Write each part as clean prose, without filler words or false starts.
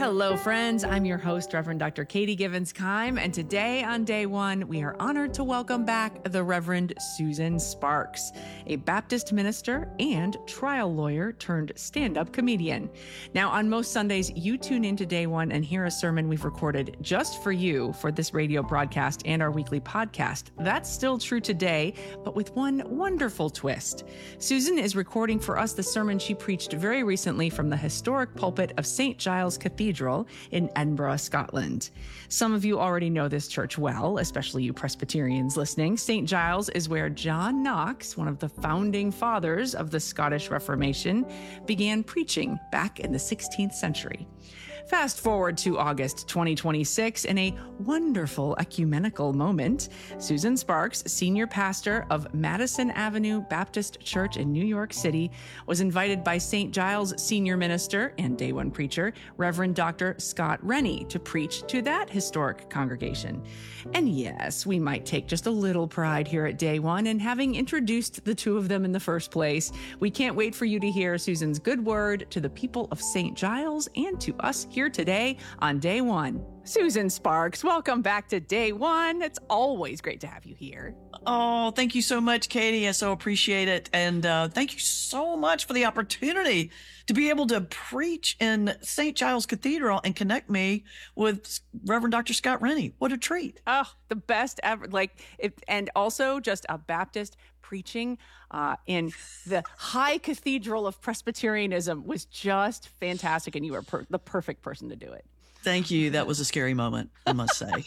Hello, friends. I'm your host, Reverend Dr. Katie Givens-Keim, and today on day one, we are honored to welcome back the Reverend Susan Sparks, a Baptist minister and trial lawyer turned stand-up comedian. Now, on most Sundays, you tune into day one and hear a sermon we've recorded just for you for this radio broadcast and our weekly podcast. That's still true today, but with one wonderful twist. Susan is recording for us the sermon she preached very recently from the historic pulpit of St. Giles Cathedral in Edinburgh, Scotland. Some of you already know this church well, especially you Presbyterians listening. St. Giles is where John Knox, one of the founding fathers of the Scottish Reformation, began preaching back in the 16th century. Fast forward to August 2026, in a wonderful ecumenical moment, Susan Sparks, senior pastor of Madison Avenue Baptist Church in New York City, was invited by St. Giles senior minister and day one preacher, Reverend Dr. Scott Rennie, to preach to that historic congregation. And yes, we might take just a little pride here at day one in having introduced the two of them in the first place. We can't wait for you to hear Susan's good word to the people of St. Giles and to us here today on day one. Susan Sparks, welcome back to day one. It's always great to have you here. Oh, thank you so much, Katie. I so appreciate it. And thank you so much for the opportunity to be able to preach in St. Giles Cathedral and connect me with Reverend Dr. Scott Rennie. What a treat. Oh, the best ever. And also just a Baptist preaching in the high cathedral of Presbyterianism was just fantastic. And you were the perfect person to do it. Thank you. That was a scary moment, I must say.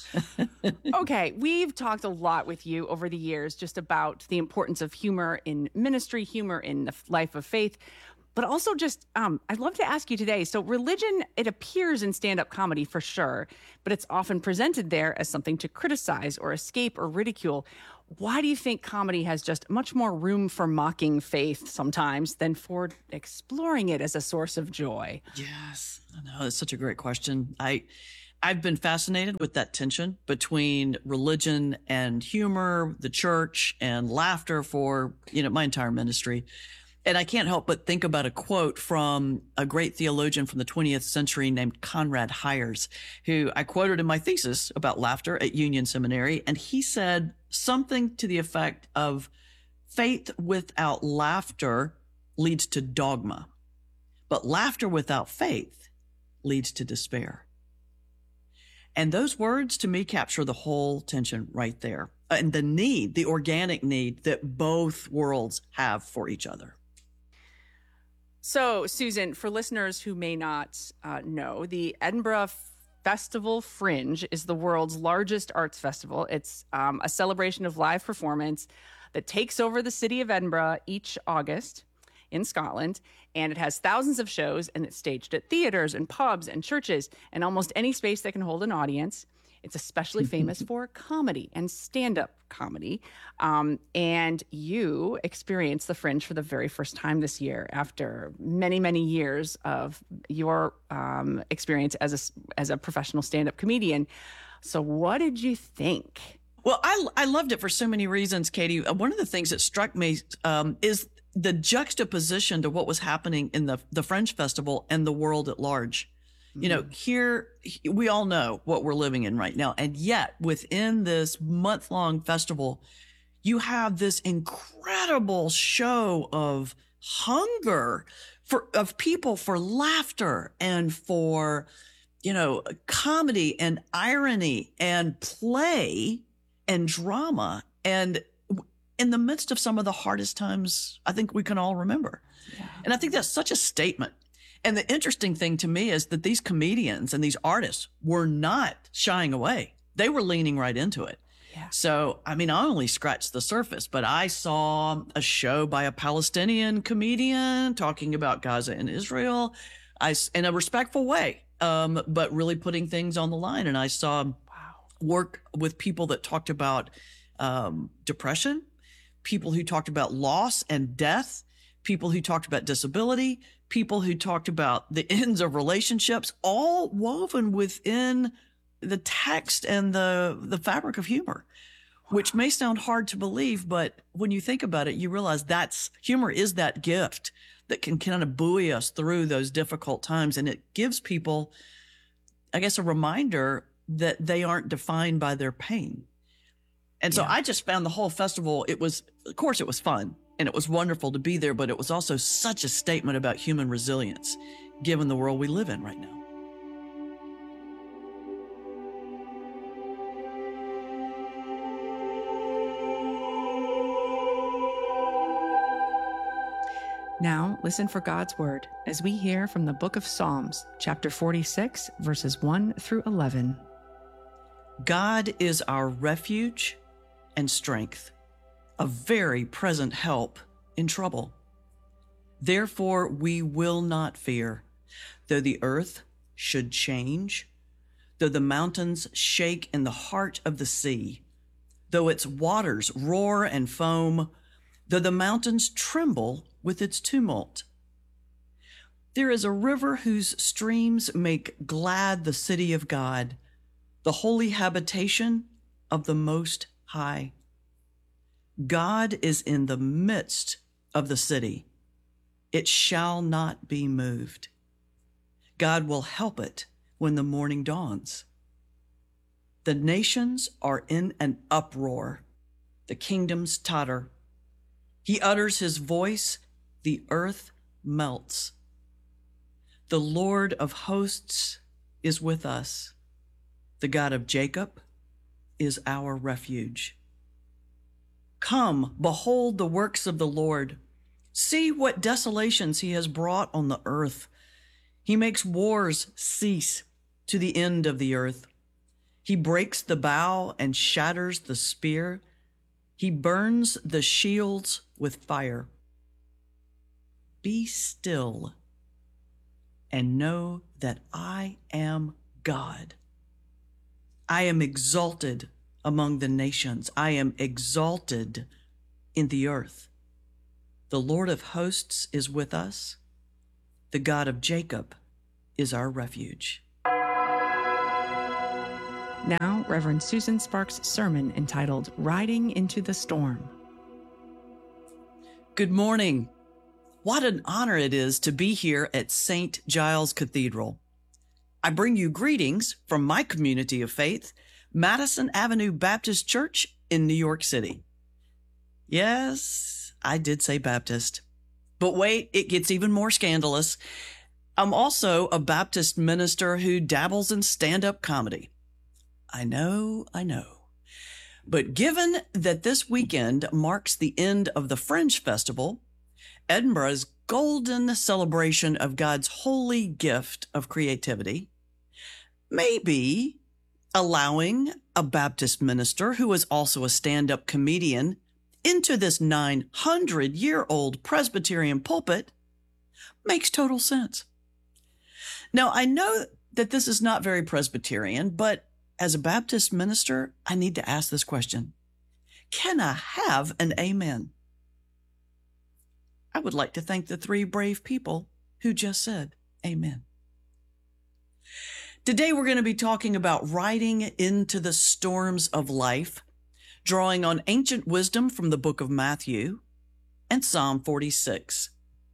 Okay, we've talked a lot with you over the years just about the importance of humor in ministry, humor in the life of faith, but also just, I'd love to ask you today. So religion, it appears in stand-up comedy for sure, but it's often presented there as something to criticize or escape or ridicule. Why do you think comedy has just much more room for mocking faith sometimes than for exploring it as a source of joy? Yes, I know. It's such a great question. I've been fascinated with that tension between religion and humor, the church and laughter for, my entire ministry. And I can't help but think about a quote from a great theologian from the 20th century named Conrad Hyers, who I quoted in my thesis about laughter at Union Seminary. And he said something to the effect of, faith without laughter leads to dogma, but laughter without faith leads to despair. And those words to me capture the whole tension right there. And the organic need that both worlds have for each other. So, Susan, for listeners who may not know, the Edinburgh Festival Fringe is the world's largest arts festival. It's a celebration of live performance that takes over the city of Edinburgh each August in Scotland, and it has thousands of shows, and it's staged at theaters and pubs and churches and almost any space that can hold an audience. It's especially famous for comedy and stand-up comedy. And you experienced the Fringe for the very first time this year after many, many years of your experience as a professional stand-up comedian. So what did you think? Well, I loved it for so many reasons, Katie. One of the things that struck me is the juxtaposition to what was happening in the Fringe Festival and the world at large. Here, we all know what we're living in right now. And yet within this month-long festival, you have this incredible show of hunger of people for laughter and for, comedy and irony and play and drama. And in the midst of some of the hardest times I think we can all remember. Yeah. And I think that's such a statement. And the interesting thing to me is that these comedians and these artists were not shying away. They were leaning right into it. Yeah. So, I only scratched the surface, but I saw a show by a Palestinian comedian talking about Gaza and Israel in a respectful way, but really putting things on the line. And I saw work with people that talked about depression, people who talked about loss and death, people who talked about disability, people who talked about the ends of relationships, all woven within the text and the fabric of humor. which may sound hard to believe, but when you think about it, you realize humor is that gift that can kind of buoy us through those difficult times. And it gives people, I guess, a reminder that they aren't defined by their pain. And so I just found the whole festival, of course it was fun and it was wonderful to be there, but it was also such a statement about human resilience, given the world we live in right now. Now, listen for God's word as we hear from the book of Psalms, chapter 46, verses 1 through 11. God is our refuge and strength, a very present help in trouble. Therefore, we will not fear, though the earth should change, though the mountains shake in the heart of the sea, though its waters roar and foam, though the mountains tremble with its tumult. There is a river whose streams make glad the city of God, the holy habitation of the Most High. God is in the midst of the city. It shall not be moved. God will help it when the morning dawns. The nations are in an uproar. The kingdoms totter. He utters his voice. The earth melts. The Lord of hosts is with us. The God of Jacob is our refuge. Come, behold the works of the Lord. See what desolations he has brought on the earth. He makes wars cease to the end of the earth. He breaks the bow and shatters the spear. He burns the shields with fire. Be still and know that I am God. I am exalted among the nations. I am exalted in the earth. The Lord of hosts is with us. The God of Jacob is our refuge. Now, Reverend Susan Sparks' sermon entitled Riding into the Storm. Good morning. What an honor it is to be here at St. Giles Cathedral. I bring you greetings from my community of faith, Madison Avenue Baptist Church in New York City. Yes, I did say Baptist. But wait, it gets even more scandalous. I'm also a Baptist minister who dabbles in stand-up comedy. I know. But given that this weekend marks the end of the Fringe Festival, Edinburgh's golden celebration of God's holy gift of creativity, maybe allowing a Baptist minister who is also a stand-up comedian into this 900-year-old Presbyterian pulpit makes total sense. Now, I know that this is not very Presbyterian, but as a Baptist minister, I need to ask this question. Can I have an amen? I would like to thank the 3 brave people who just said amen. Today, we're going to be talking about riding into the storms of life, drawing on ancient wisdom from the book of Matthew and Psalm 46.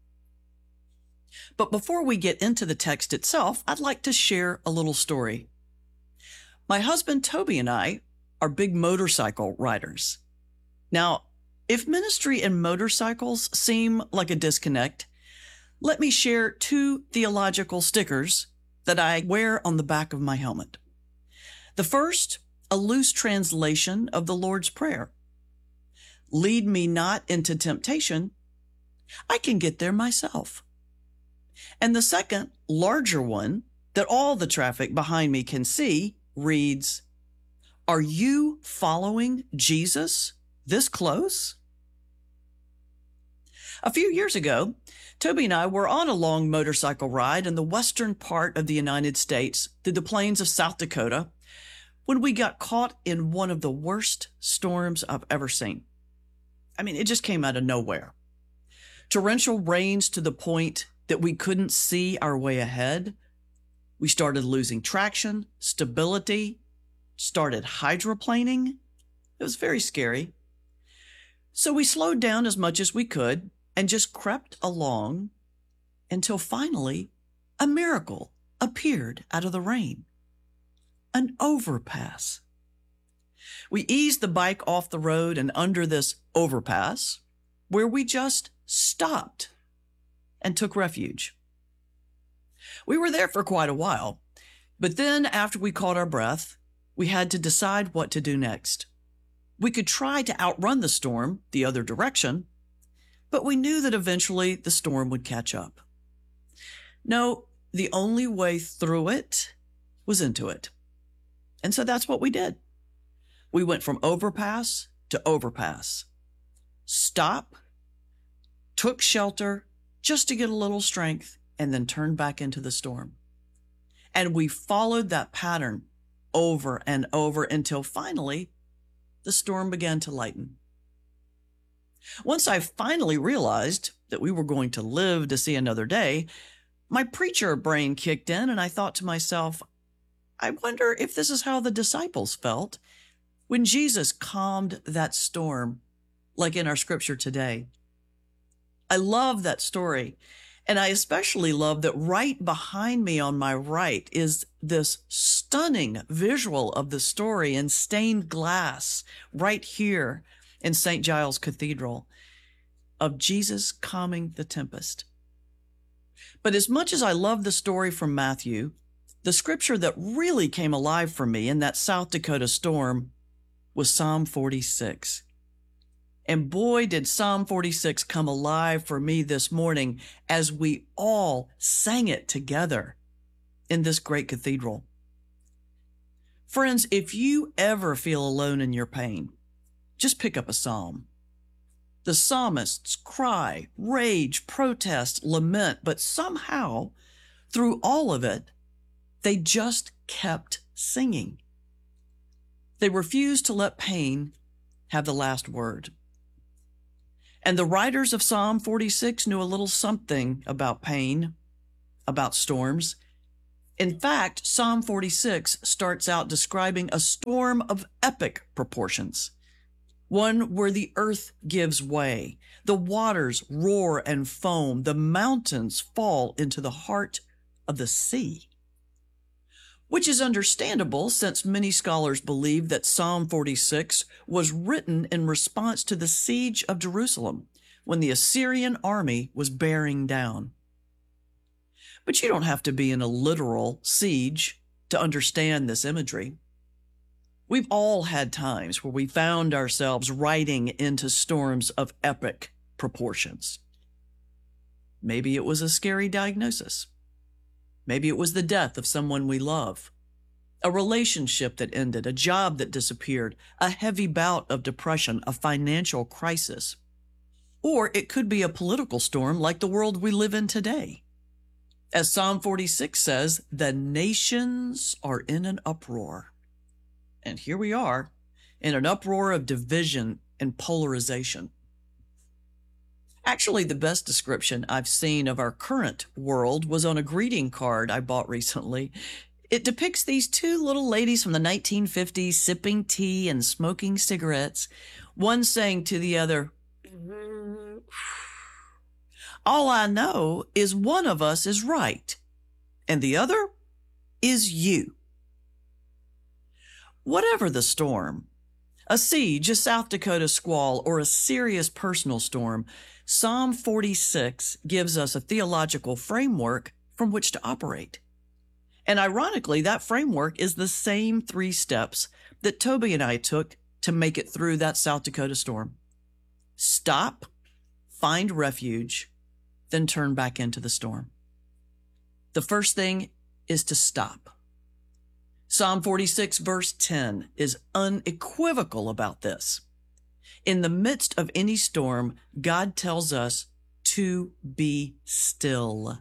But before we get into the text itself, I'd like to share a little story. My husband, Toby, and I are big motorcycle riders. Now, if ministry and motorcycles seem like a disconnect, let me share 2 theological stickers that I wear on the back of my helmet. The first, a loose translation of the Lord's Prayer. Lead me not into temptation. I can get there myself. And the second, larger one that all the traffic behind me can see reads, Are you following Jesus this close? A few years ago, Toby and I were on a long motorcycle ride in the western part of the United States through the plains of South Dakota when we got caught in one of the worst storms I've ever seen. I mean, it just came out of nowhere. Torrential rains to the point that we couldn't see our way ahead. We started losing traction, stability, started hydroplaning. It was very scary. So we slowed down as much as we could and just crept along until finally a miracle appeared out of the rain. An overpass. We eased the bike off the road and under this overpass, where we just stopped and took refuge. We were there for quite a while, but then after we caught our breath, we had to decide what to do next. We could try to outrun the storm the other direction, but we knew that eventually the storm would catch up. No, the only way through it was into it. And so that's what we did. We went from overpass to overpass. Stop, took shelter just to get a little strength, and then turned back into the storm. And we followed that pattern over and over until finally the storm began to lighten. Once I finally realized that we were going to live to see another day, my preacher brain kicked in and I thought to myself, I wonder if this is how the disciples felt when Jesus calmed that storm, like in our scripture today. I love that story. And I especially love that right behind me on my right is this stunning visual of the story in stained glass right here in St. Giles Cathedral of Jesus calming the tempest. But as much as I love the story from Matthew, the scripture that really came alive for me in that South Dakota storm was Psalm 46. And boy, did Psalm 46 come alive for me this morning as we all sang it together in this great cathedral. Friends, if you ever feel alone in your pain, just pick up a psalm. The psalmists cry, rage, protest, lament, but somehow, through all of it, they just kept singing. They refused to let pain have the last word. And the writers of Psalm 46 knew a little something about pain, about storms. In fact, Psalm 46 starts out describing a storm of epic proportions, one where the earth gives way, the waters roar and foam, the mountains fall into the heart of the sea. Which is understandable since many scholars believe that Psalm 46 was written in response to the siege of Jerusalem when the Assyrian army was bearing down. But you don't have to be in a literal siege to understand this imagery. We've all had times where we found ourselves riding into storms of epic proportions. Maybe it was a scary diagnosis. Maybe it was the death of someone we love, a relationship that ended, a job that disappeared, a heavy bout of depression, a financial crisis. Or it could be a political storm like the world we live in today. As Psalm 46 says, the nations are in an uproar. And here we are, in an uproar of division and polarization. Actually, the best description I've seen of our current world was on a greeting card I bought recently. It depicts these two little ladies from the 1950s sipping tea and smoking cigarettes, one saying to the other, "All I know is one of us is right, and the other is you." Whatever the storm, a siege, a South Dakota squall, or a serious personal storm, Psalm 46 gives us a theological framework from which to operate. And ironically, that framework is the same 3 steps that Toby and I took to make it through that South Dakota storm. Stop, find refuge, then turn back into the storm. The first thing is to stop. Psalm 46 verse 10 is unequivocal about this. In the midst of any storm, God tells us to be still.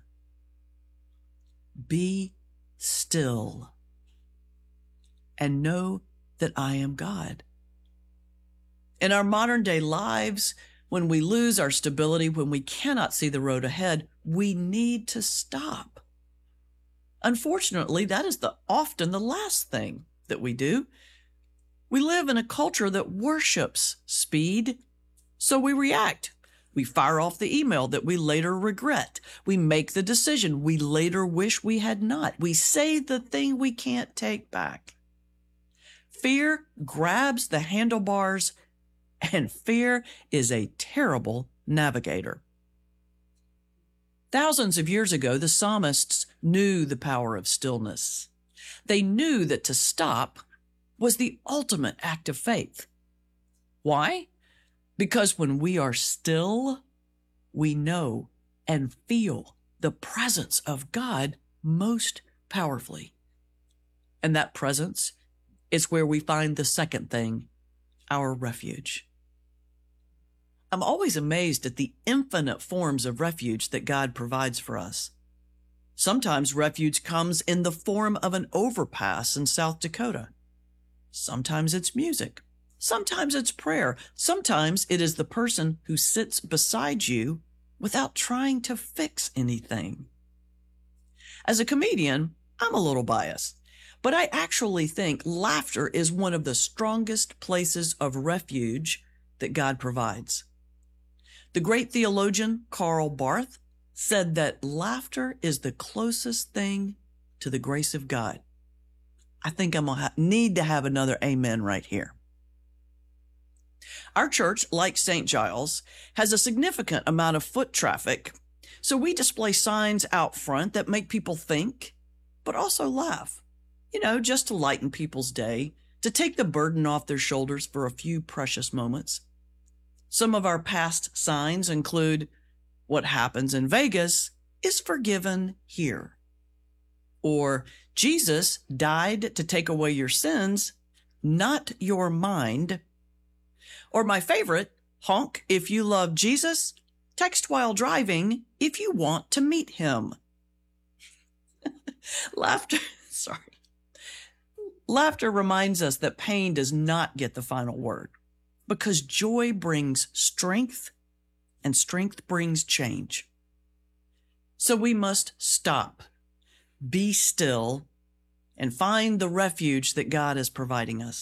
Be still and know that I am God. In our modern day lives, when we lose our stability, when we cannot see the road ahead, we need to stop. Unfortunately, that is often the last thing that we do. We live in a culture that worships speed, so we react. We fire off the email that we later regret. We make the decision we later wish we had not. We say the thing we can't take back. Fear grabs the handlebars, and fear is a terrible navigator. Thousands of years ago, the psalmists knew the power of stillness. They knew that to stop was the ultimate act of faith. Why? Because when we are still, we know and feel the presence of God most powerfully. And that presence is where we find the second thing, our refuge. I'm always amazed at the infinite forms of refuge that God provides for us. Sometimes refuge comes in the form of an overpass in South Dakota. Sometimes it's music. Sometimes it's prayer. Sometimes it is the person who sits beside you without trying to fix anything. As a comedian, I'm a little biased, but I actually think laughter is one of the strongest places of refuge that God provides. The great theologian Karl Barth said that laughter is the closest thing to the grace of God. I think I'm going to need to have another amen right here. Our church, like St. Giles, has a significant amount of foot traffic, so we display signs out front that make people think, but also laugh, just to lighten people's day, to take the burden off their shoulders for a few precious moments. Some of our past signs include, what happens in Vegas is forgiven here. Or, Jesus died to take away your sins, not your mind. Or my favorite, honk if you love Jesus, text while driving if you want to meet him. Laughter reminds us that pain does not get the final word, because joy brings strength, and strength brings change. So we must stop, be still, and find the refuge that God is providing us.